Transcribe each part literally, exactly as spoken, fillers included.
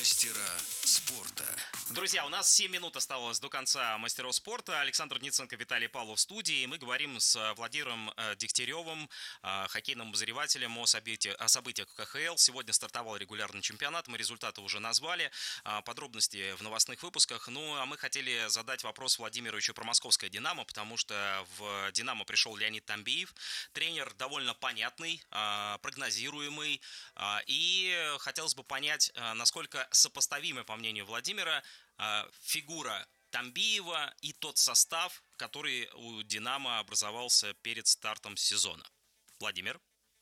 Мастера спорта. Друзья, у нас семь минут осталось до конца «Мастеров спорта». Александр Ниценко, Виталий Павлов в студии. И мы говорим с Владимиром Дегтяревым, хоккейным обозревателем, о событиях, о событиях в ка ха эл. Сегодня стартовал регулярный чемпионат, мы результаты уже назвали, подробности в новостных выпусках. Ну, а мы хотели задать вопрос Владимиру еще про московское «Динамо», потому что в «Динамо» пришел Леонид Тамбиев. Тренер довольно понятный, прогнозируемый. И хотелось бы понять, насколько сопоставимы, по мнению Владимира, фигура Тамбиева и тот состав, который у «Динамо» образовался перед стартом сезона. Владимир?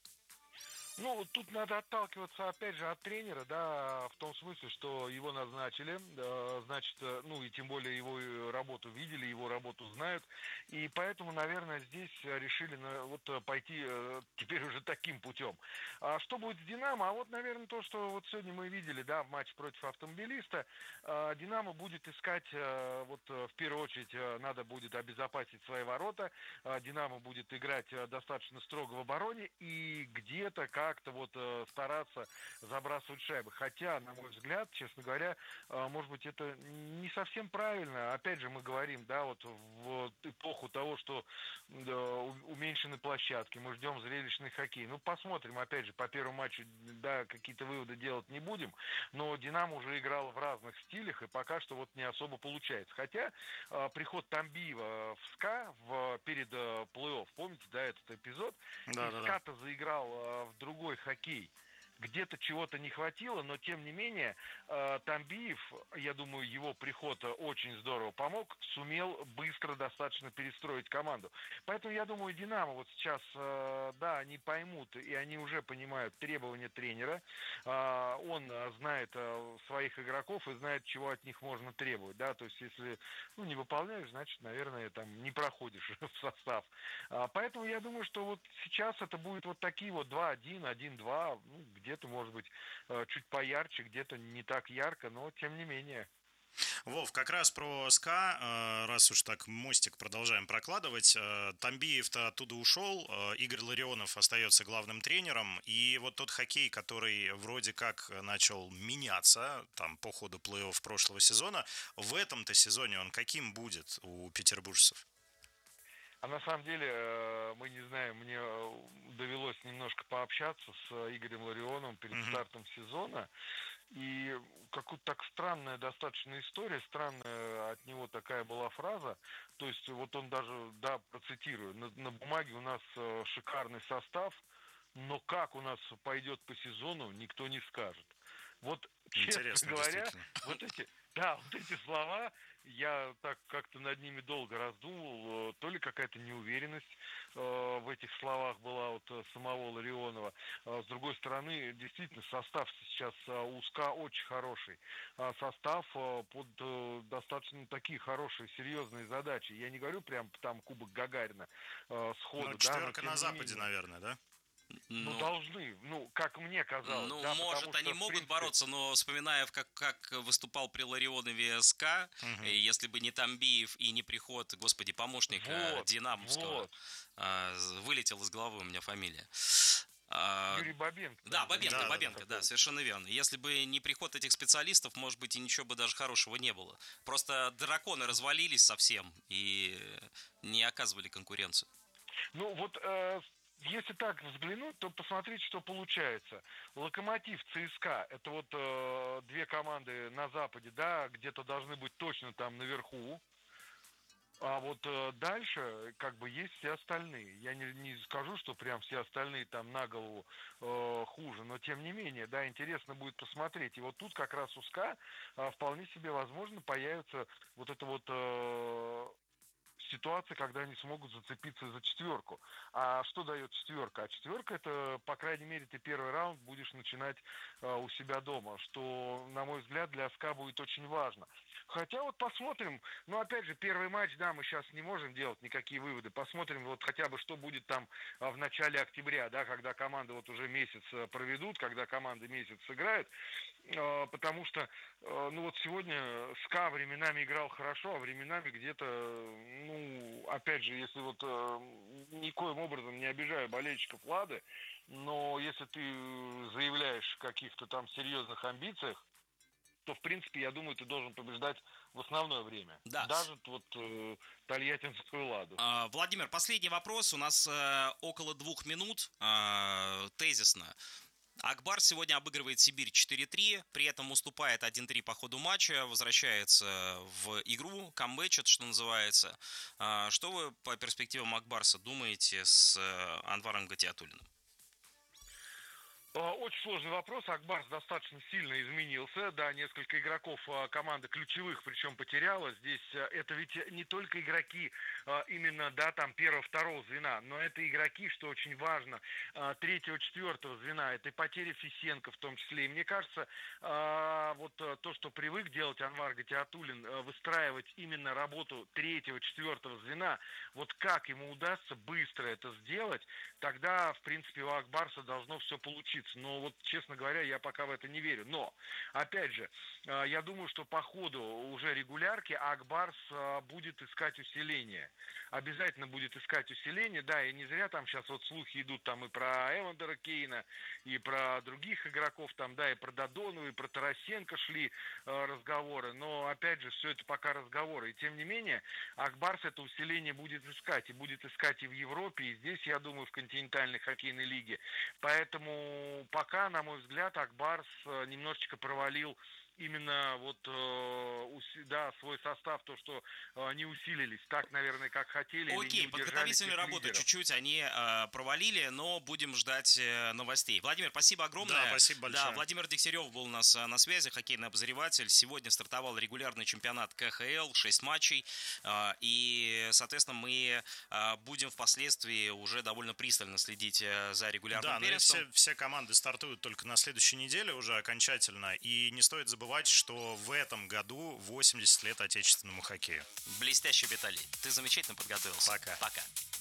Ну, тут надо отталкиваться, опять же, от тренера, да, в том смысле, что его назначили, значит, ну, и тем более его работу видели, его работу знают, и поэтому, наверное, здесь решили вот пойти теперь уже таким путем. А что будет с «Динамо»? А вот, наверное, то, что вот сегодня мы видели, да, в матче против «Автомобилиста», «Динамо» будет искать, вот, в первую очередь, надо будет обезопасить свои ворота, «Динамо» будет играть достаточно строго в обороне, и где-то, как как-то вот э, стараться забрасывать шайбы. Хотя, на мой взгляд, честно говоря, э, может быть, это не совсем правильно. Опять же, мы говорим, да, вот в эпоху того, что э, уменьшены площадки, мы ждем зрелищный хоккей. Ну, посмотрим, опять же, по первому матчу, да, какие-то выводы делать не будем, но «Динамо» уже играл в разных стилях, и пока что вот не особо получается. Хотя э, приход Тамбиева в СКА в, перед э, плей-офф, помните, да, этот эпизод, Да, и да, да. СКА-то заиграл э, в другой хоккей. Где-то чего-то не хватило, но тем не менее Тамбиев, я думаю, его приход очень здорово помог, сумел быстро достаточно перестроить команду. Поэтому я думаю, «Динамо» вот сейчас, да, они поймут, и они уже понимают требования тренера. Он знает своих игроков и знает, чего от них можно требовать, да, то есть если, ну, не выполняешь, значит, наверное, там не проходишь в состав. Поэтому я думаю, что вот сейчас это будет вот такие вот два-один, один-два, ну, где-то, может быть, чуть поярче, где-то не так ярко, но тем не менее. Вов, как раз про СКА, раз уж так мостик продолжаем прокладывать, Тамбиев-то оттуда ушел, Игорь Ларионов остается главным тренером, и вот тот хоккей, который вроде как начал меняться там по ходу плей-офф прошлого сезона, в этом-то сезоне он каким будет у петербуржцев? А на самом деле, мы не знаем, мне довелось немножко пообщаться с Игорем Ларионовым перед mm-hmm. стартом сезона, и какая-то так странная достаточно история, странная от него такая была фраза, то есть вот он даже, да, процитирую, на, на бумаге у нас шикарный состав, но как у нас пойдет по сезону, никто не скажет. Вот, Интересно, честно говоря, вот эти, да, вот эти слова, я так как-то над ними долго раздумывал, то ли какая-то неуверенность э, в этих словах была вот самого Ларионова. А с другой стороны, действительно, состав сейчас у СКА очень хороший. А состав под э, достаточно такие хорошие, серьезные задачи. Я не говорю прям там Кубок Гагарина э, сходу. Ну, четверка да, на Западе, менее. Наверное, да? Ну, ну, должны, ну, как мне казалось. Ну, да, может, потому они что, могут принципе... бороться, но вспоминая, как, как выступал при Ларионове СКА, угу. если бы не Тамбиев и не приход, господи, помощника вот, Динамовского, вот. вылетел из головы у меня фамилия. Юрий Бабенко. Да, Бабенко, да, Бабенко, да, да, совершенно верно. Если бы не приход этих специалистов, может быть, и ничего бы даже хорошего не было. Просто драконы развалились совсем и не оказывали конкуренцию. Ну, вот... Э... Если так взглянуть, то посмотреть, что получается. Локомотив, ЦСКА, это вот э, две команды на Западе, да, где-то должны быть точно там наверху. А вот э, дальше, как бы, есть все остальные. Я не, не скажу, что прям все остальные там на голову э, хуже, но тем не менее, да, интересно будет посмотреть. И вот тут как раз у СКА э, вполне себе возможно появится вот это вот... Э, ситуация, когда они смогут зацепиться за четверку. А что дает четверка? А четверка — это, по крайней мере, ты первый раунд будешь начинать э, у себя дома, что, на мой взгляд, для СКА будет очень важно. Хотя вот посмотрим, ну, опять же, первый матч, да, мы сейчас не можем делать никакие выводы. Посмотрим вот хотя бы, что будет там э, в начале октября, да, когда команды вот уже месяц проведут, когда команды месяц сыграют, э, потому что, э, ну, вот сегодня СКА временами играл хорошо, а временами где-то, ну, Ну, опять же, если вот э, никоим образом не обижаю болельщиков «Лады», но если ты заявляешь о каких-то там серьезных амбициях, то, в принципе, я думаю, ты должен побеждать в основное время. Да. Даже вот э, Тольяттинскую «Ладу». А, Владимир, последний вопрос. У нас э, около двух минут. Э, тезисно. Акбар сегодня обыгрывает Сибирь четыре три, при этом уступает один три по ходу матча, возвращается в игру, камбэчит, что называется. А, что вы по перспективам Акбарса думаете с э, Анваром Гатиатуллиным? Очень сложный вопрос. Акбарс достаточно сильно изменился. Да, несколько игроков команды ключевых, причем потеряла. Здесь это ведь не только игроки именно, да, там первого-второго звена, но это игроки, что очень важно, третьего-четвертого звена. Это и потеря Фисенко в том числе. И мне кажется, вот то, что привык делать Анвар Гатиатуллин, выстраивать именно работу третьего-четвертого звена, вот как ему удастся быстро это сделать, тогда, в принципе, у Акбарса должно все получиться. Но вот, честно говоря, я пока в это не верю. Но, опять же, я думаю, что по ходу уже регулярки Акбарс будет искать усиление. Обязательно будет искать усиление. Да, и не зря там сейчас вот слухи идут там и про Эвандера Кейна, и про других игроков, там, да, и про Додонова, и про Тарасенко шли э, разговоры. Но, опять же, все это пока разговоры. И тем не менее, Акбарс это усиление будет искать. И будет искать и в Европе, и здесь, я думаю, в континентальной хоккейной лиге. Поэтому пока, на мой взгляд, Акбарс немножечко провалил именно вот э, да, свой состав, то, что э, не усилились так, наверное, как хотели. Окей, подготовительную работу лидеров. Чуть-чуть они э, провалили, но будем ждать э, новостей. Владимир, спасибо огромное. Да, спасибо большое. Да, Владимир Дегтярев был у нас на связи, хоккейный обозреватель. Сегодня стартовал регулярный чемпионат ка ха эл, шесть матчей. Э, и, соответственно, мы э, будем впоследствии уже довольно пристально следить за регулярным да, первенством. Да, все, все команды стартуют только на следующей неделе уже окончательно. И не стоит забывать, что в этом году восемьдесят лет отечественному хоккею. Блестяще, Виталий. Ты замечательно подготовился. Пока. Пока.